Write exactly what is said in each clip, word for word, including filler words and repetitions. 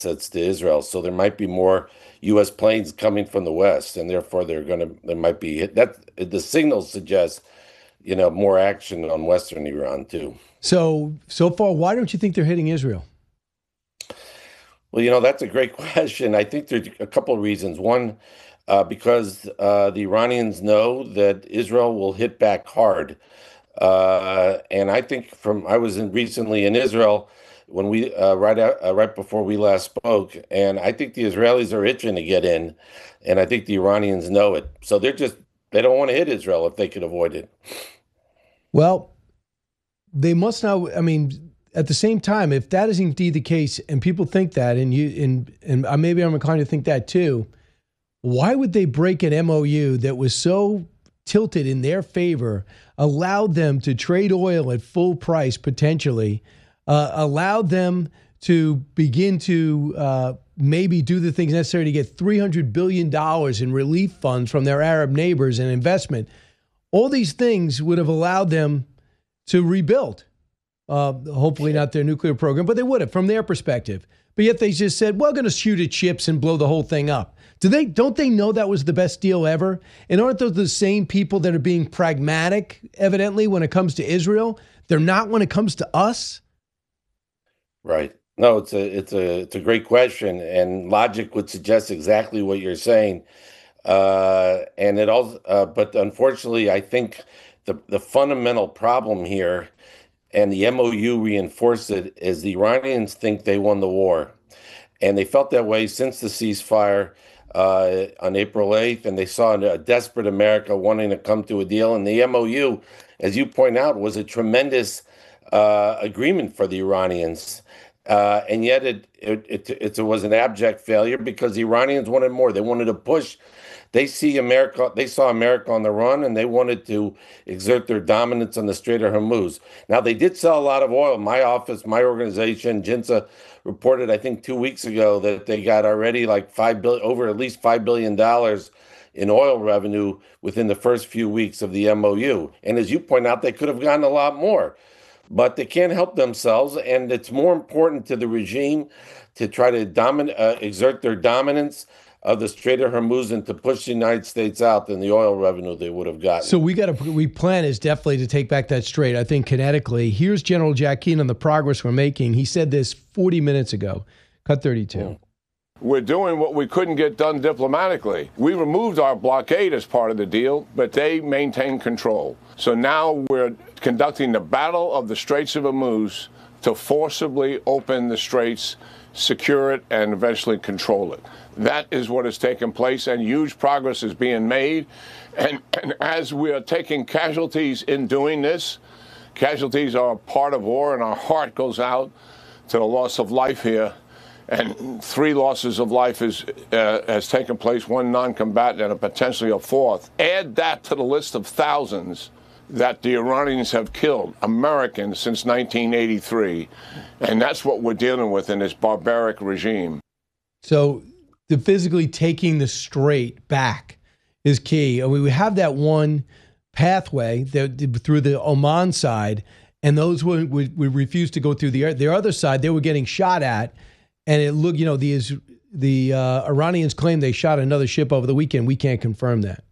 assets to Israel. So there might be more U S planes coming from the west, and therefore they're going to there might be that the signals suggest you know more action on Western Iran too. So so far, why don't you think they're hitting Israel? Well, you know, that's a great question. I think there's a couple of reasons. One, uh, because uh, the Iranians know that Israel will hit back hard. Uh, and I think from I was in recently in Israel when we uh, right out, uh, right before we last spoke, and I think the Israelis are itching to get in, and I think the Iranians know it. So they're just they don't want to hit Israel if they could avoid it. Well, they must now. I mean, at the same time, if that is indeed the case, and people think that, and you and and uh, maybe I'm inclined to think that too, why would they break an M O U that was so tilted in their favor, allowed them to trade oil at full price potentially, uh, allowed them to begin to uh, maybe do the things necessary to get three hundred billion dollars in relief funds from their Arab neighbors and investment? All these things would have allowed them to rebuild. Uh, hopefully not their nuclear program, but they would have from their perspective. But yet they just said, we're going to shoot at ships and blow the whole thing up. Do they, don't they know that was the best deal ever? And aren't those the same people that are being pragmatic, evidently, when it comes to Israel? They're not when it comes to us? Right. No, it's a it's a it's a great question, and logic would suggest exactly what you're saying. Uh, and it also, uh, but unfortunately, I think the the fundamental problem here, and the M O U reinforced it, is the Iranians think they won the war, and they felt that way since the ceasefire uh, on April eighth, and they saw a desperate America wanting to come to a deal. And the M O U, as you point out, was a tremendous uh, agreement for the Iranians. Uh, and yet it, it, it, it was an abject failure because the Iranians wanted more. They wanted to push. They see America, they saw America on the run, and they wanted to exert their dominance on the Strait of Hormuz. Now, they did sell a lot of oil. My office, my organization, Jinsa, reported, I think, two weeks ago that they got already like five billion, over at least five billion dollars in oil revenue within the first few weeks of the M O U. And as you point out, they could have gotten a lot more, but they can't help themselves. And it's more important to the regime to try to domin- uh, exert their dominance of the Strait of Hormuz and to push the United States out than the oil revenue they would have gotten. So we got to, we plan is definitely to take back that strait, I think, kinetically. Here's General Jack Keane on the progress we're making. He said this forty minutes ago. Cut thirty-two. Mm. We're doing what we couldn't get done diplomatically. We removed our blockade as part of the deal, but they maintained control. So now we're conducting the battle of the Straits of Hormuz to forcibly open the straits, secure it, and eventually control it. That is what has taken place, and huge progress is being made. And, and as we are taking casualties in doing this, casualties are a part of war, and our heart goes out to the loss of life here. And three losses of life is, uh, has taken place, one non-combatant and a potentially a fourth. Add that to the list of thousands that the Iranians have killed, Americans, since nineteen eighty-three. And that's what we're dealing with in this barbaric regime. So the physically taking the strait back is key. I mean, we have that one pathway that through the Oman side, and those would, would, would refuse to go through the, the other side. They were getting shot at. And it looked, you know, the the uh, Iranians claim they shot another ship over the weekend. We can't confirm that.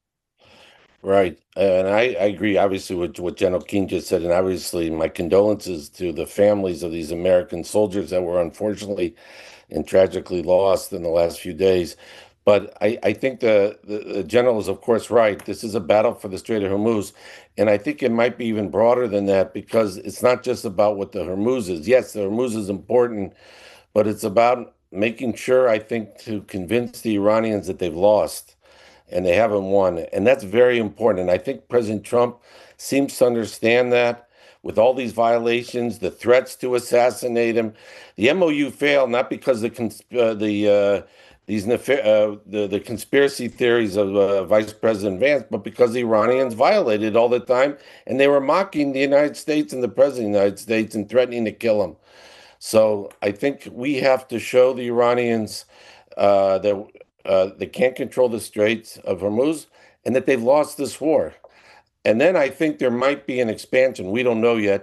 Right. And I, I agree, obviously, with what General Keane just said. And obviously, my condolences to the families of these American soldiers that were unfortunately and tragically lost in the last few days. But I, I think the, the, the general is, of course, right. This is a battle for the Strait of Hormuz. And I think it might be even broader than that, because it's not just about what the Hormuz is. Yes, the Hormuz is important, but it's about making sure, I think, to convince the Iranians that they've lost and they haven't won. And that's very important. And I think President Trump seems to understand that with all these violations, the threats to assassinate him. The M O U failed not because the cons- uh, the uh, these nefa- uh, the, the conspiracy theories of uh, Vice President Vance, but because the Iranians violated all the time, and they were mocking the United States and the President of the United States and threatening to kill him. So I think we have to show the Iranians uh, that uh, they can't control the Straits of Hormuz and that they've lost this war. And then I think there might be an expansion. We don't know yet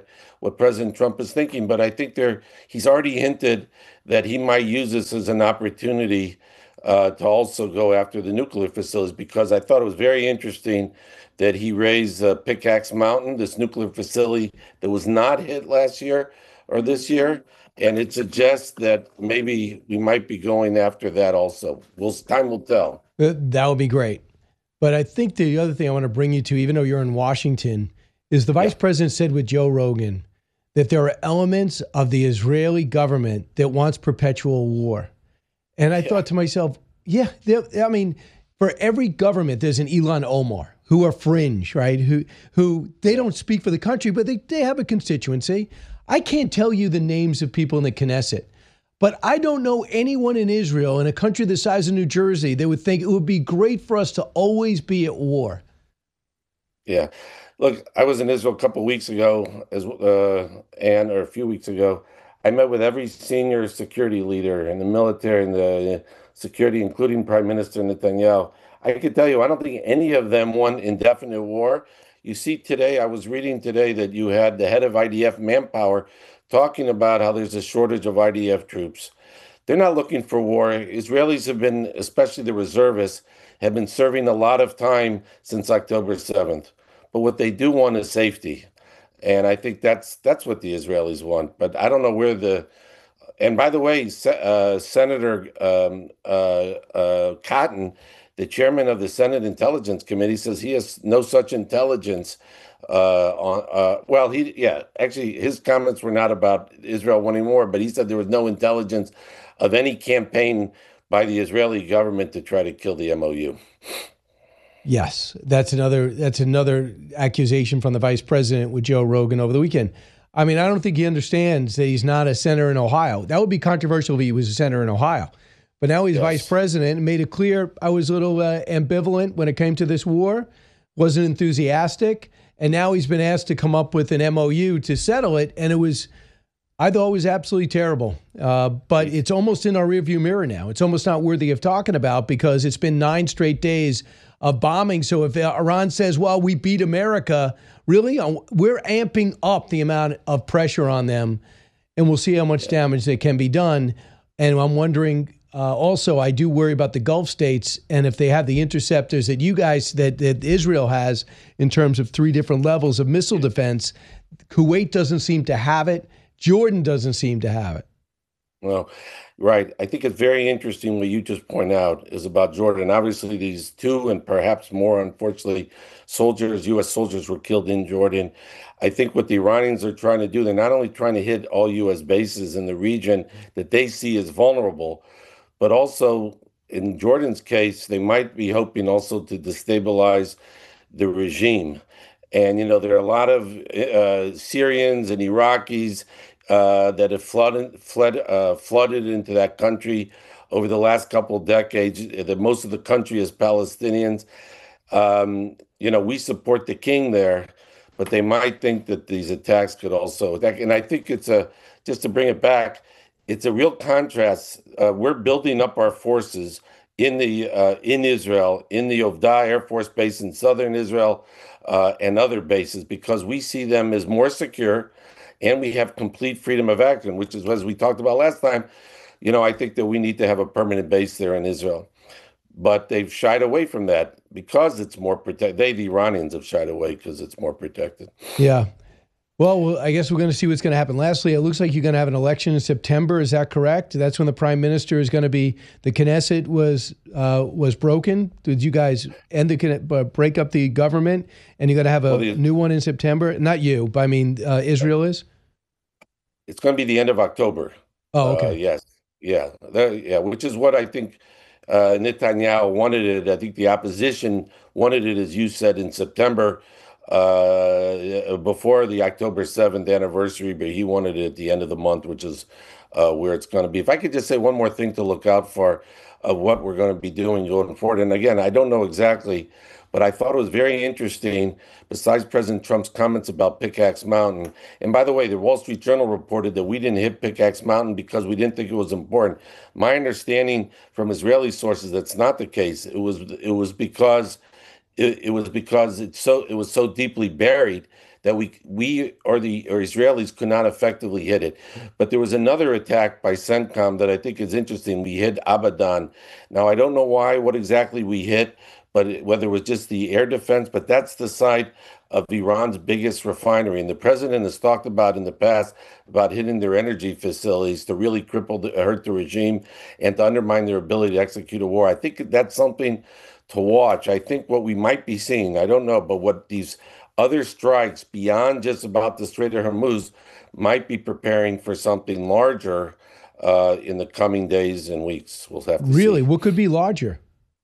what President Trump is thinking. But I think there he's already hinted that he might use this as an opportunity uh, to also go after the nuclear facilities, because I thought it was very interesting that he raised uh, Pickaxe Mountain, this nuclear facility that was not hit last year or this year. And it suggests that maybe we might be going after that also. Well, time will tell. Uh, That would be great. But I think the other thing I want to bring you to, even though you're in Washington, is the vice Yeah. president said with Joe Rogan that there are elements of the Israeli government that wants perpetual war. And I Yeah. thought to myself, yeah, there- I mean, for every government, there's an Elon Omar who are fringe, right? Who who they don't speak for the country, but they, they have a constituency. I can't tell you the names of people in the Knesset, but I don't know anyone in Israel, in a country the size of New Jersey, that would think it would be great for us to always be at war. Yeah. Look, I was in Israel a couple of weeks ago, as uh, and or a few weeks ago. I met with every senior security leader in the military and the security, including Prime Minister Netanyahu. I can tell you, I don't think any of them want indefinite war. You see, today, I was reading today that you had the head of I D F Manpower talking about how there's a shortage of I D F troops. They're not looking for war. Israelis have been, especially the reservists, have been serving a lot of time since October seventh. But what they do want is safety. And I think that's that's what the Israelis want. But I don't know where the and by the way, Se- uh, Senator um, uh, uh, Cotton, the chairman of the Senate Intelligence Committee, says he has no such intelligence. Uh, on uh, well, he yeah, actually, his comments were not about Israel wanting war, but he said there was no intelligence of any campaign by the Israeli government to try to kill the M O U. Yes, that's another that's another accusation from the vice president with Joe Rogan over the weekend. I mean, I don't think he understands that he's not a senator in Ohio. That would be controversial if he was a senator in Ohio. But now he's Yes. vice president and made it clear I was a little uh, ambivalent when it came to this war, wasn't enthusiastic, and now he's been asked to come up with an M O U to settle it, and it was, I thought it was absolutely terrible. Uh, but it's almost in our rearview mirror now. It's almost not worthy of talking about because it's been nine straight days of bombing. So if Iran says, well, we beat America, really, uh, we're amping up the amount of pressure on them, and we'll see how much damage that can be done. And I'm wondering, uh, also, I do worry about the Gulf states and if they have the interceptors that you guys, that, that Israel has in terms of three different levels of missile defense. Kuwait doesn't seem to have it. Jordan doesn't seem to have it. Well, right. I think it's very interesting what you just point out is about Jordan. Obviously, these two and perhaps more, unfortunately, soldiers, U S soldiers were killed in Jordan. I think what the Iranians are trying to do, they're not only trying to hit all U S bases in the region that they see as vulnerable, but also in Jordan's case, they might be hoping also to destabilize the regime. And, you know, there are a lot of uh, Syrians and Iraqis uh, that have flooded, fled, uh, flooded into that country over the last couple of decades. The, most of the country is Palestinians. Um, you know, we support the king there, but they might think that these attacks could also attack. And I think it's a, just to bring it back, it's a real contrast. Uh, we're building up our forces in the uh, in Israel, in the Ovda Air Force Base in southern Israel, uh, and other bases, because we see them as more secure, and we have complete freedom of action, which is, as we talked about last time. You know, I think that we need to have a permanent base there in Israel, but they've shied away from that because it's more protected. They, the Iranians, have shied away because it's more protected. Yeah. Well, well, I guess we're going to see what's going to happen. Lastly, it looks like you're going to have an election in September. Is that correct? That's when the prime minister is going to be. The Knesset was uh, was broken. Did you guys end the Kne- uh, break up the government, and you're going to have a Well, the- new one in September? Not you, but I mean uh, Israel is. It's going to be the end of October. Oh, Uh, okay. yes, yeah, that, yeah, which is what I think uh, Netanyahu wanted it. I think the opposition wanted it, as you said, in September, uh, before the October seventh anniversary, but he wanted it at the end of the month, which is uh, where it's going to be. If I could just say one more thing to look out for of what we're going to be doing going forward. And again, I don't know exactly, but I thought it was very interesting, besides President Trump's comments about Pickaxe Mountain. And by the way, the Wall Street Journal reported that we didn't hit Pickaxe Mountain because we didn't think it was important. My understanding from Israeli sources, that's not the case. It was it was because it, it was because it's so it was so deeply buried that we we or the or Israelis could not effectively hit it. But there was another attack by CENTCOM that I think is interesting. We hit Abadan. Now I don't know why, what exactly we hit, but it, whether it was just the air defense, but that's the site of Iran's biggest refinery. And the president has talked about in the past about hitting their energy facilities to really cripple, the, hurt the regime and to undermine their ability to execute a war. I think that's something to watch. I think what we might be seeing, I don't know, but what these other strikes beyond just about the Strait of Hormuz might be preparing for something larger uh, in the coming days and weeks. We'll have to really, see. What could be larger?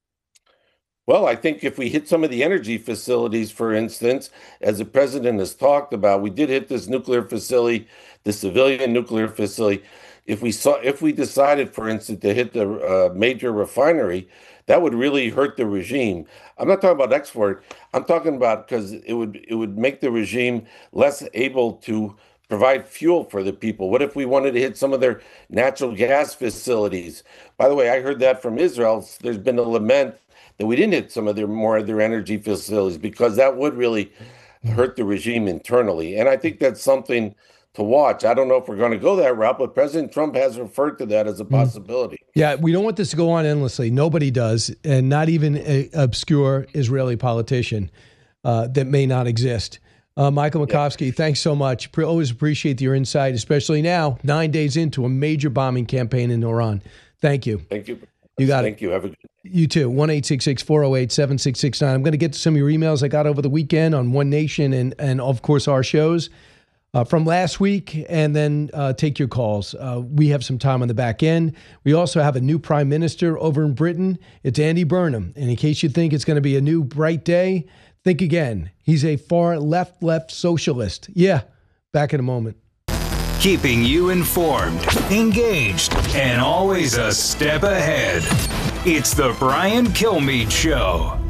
Well, I think if we hit some of the energy facilities, for instance, as the president has talked about, we did hit this nuclear facility, the civilian nuclear facility. If we saw, if we decided, for instance, to hit the uh, major refinery, that would really hurt the regime. I'm not talking about export. I'm talking about because it would it would make the regime less able to provide fuel for the people. What if we wanted to hit some of their natural gas facilities? By the way, I heard that from Israel. There's been a lament that we didn't hit some of their more of their energy facilities because that would really hurt the regime internally. And I think that's something to watch. I don't know if we're going to go that route, but President Trump has referred to that as a possibility. Yeah, we don't want this to go on endlessly. Nobody does, and not even an obscure Israeli politician uh, that may not exist. Uh, Michael Makovsky, yeah. Thanks so much. Pre- always appreciate your insight, especially now, nine days into a major bombing campaign in Iran. Thank you. Thank you. You got Thank it. you. Have a good You too. one eight six six, four oh eight, seven six six nine. I'm going to get to some of your emails I got over the weekend on One Nation and, and of course, our shows uh, from last week, and then uh, take your calls. Uh, we have some time on the back end. We also have a new prime minister over in Britain. It's Andy Burnham. And in case you think it's going to be a new bright day, think again. He's a far left, left socialist. Yeah, back in a moment. Keeping you informed, engaged, and always a step ahead. It's the Brian Kilmeade Show.